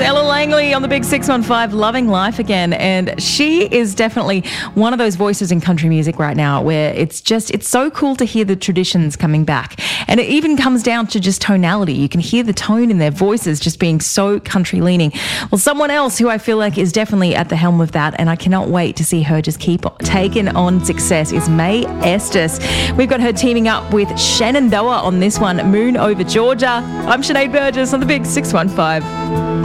Ella Langley on the Big 615, loving life again. And she is definitely one of those voices in country music right now where it's so cool to hear the traditions coming back. And it even comes down to just tonality. You can hear the tone in their voices just being so country leaning. Well, someone else who I feel like is definitely at the helm of that, and I cannot wait to see her just keep taking on success, is Mae Estes. We've got her teaming up with Shenandoah on this one, Moon Over Georgia. I'm Sinead Burgess on the Big 615.